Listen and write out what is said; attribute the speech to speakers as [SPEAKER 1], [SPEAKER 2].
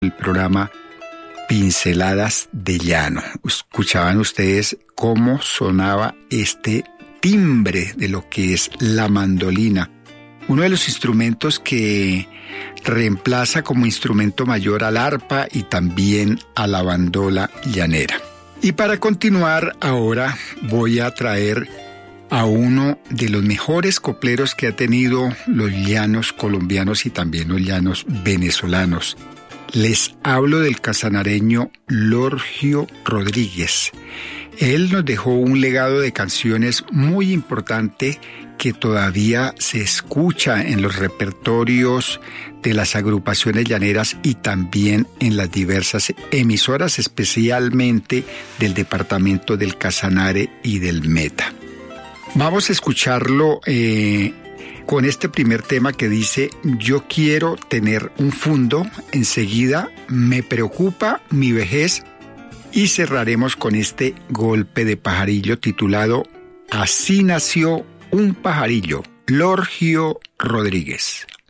[SPEAKER 1] el programa Pinceladas de Llano. Escuchaban ustedes cómo sonaba este timbre de lo que es la mandolina, uno de los instrumentos que reemplaza como instrumento mayor al arpa y también a la bandola llanera. Y para continuar, ahora voy a traer a uno de los mejores copleros que ha tenido los llanos colombianos y también los llanos venezolanos. Les hablo del casanareño Lorgio Rodríguez. Él nos dejó un legado de canciones muy importante que todavía se escucha en los repertorios de las agrupaciones llaneras y también en las diversas emisoras, especialmente del departamento del Casanare y del Meta. Vamos a escucharlo con este primer tema que dice: yo quiero tener un fundo, enseguida me preocupa mi vejez, y cerraremos con este golpe de pajarillo titulado Así nació un pajarillo, Lorgio Rodríguez.